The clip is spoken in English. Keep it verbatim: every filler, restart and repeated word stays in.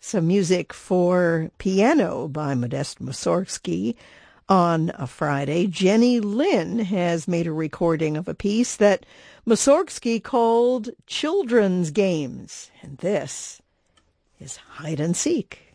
some music for piano by Modest Mussorgsky. On a Friday, Jenny Lin has made a recording of a piece that Mussorgsky called Children's Games, and this is Hide and Seek.